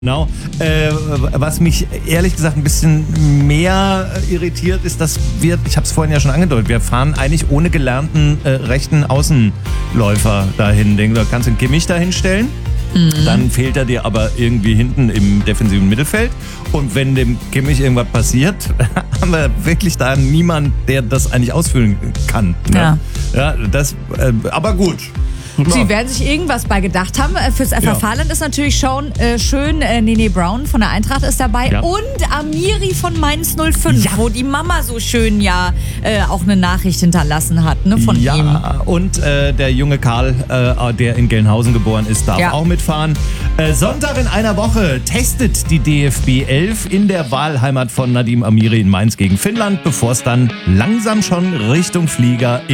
Genau. Was mich ehrlich gesagt ein bisschen mehr irritiert, ist, dass ich habe es vorhin ja schon angedeutet, wir fahren eigentlich ohne gelernten rechten Außenläufer dahin. Da kannst du einen Kimmich da hinstellen, dann fehlt er dir aber irgendwie hinten im defensiven Mittelfeld. Und wenn dem Kimmich irgendwas passiert, haben wir wirklich da niemanden, der das eigentlich ausfüllen kann. Ne? Ja, aber gut. Sie werden sich irgendwas bei gedacht haben. Fürs FV Fahrland ist natürlich schon schön. Nene Brown von der Eintracht ist dabei. Ja. Und Amiri von Mainz 05, wo die Mama so schön auch eine Nachricht hinterlassen hat von ihm. Ja, und der junge Karl, der in Gelnhausen geboren ist, darf auch mitfahren. Sonntag in einer Woche testet die DFB 11 in der Wahlheimat von Nadim Amiri in Mainz gegen Finnland, bevor es dann langsam schon Richtung Flieger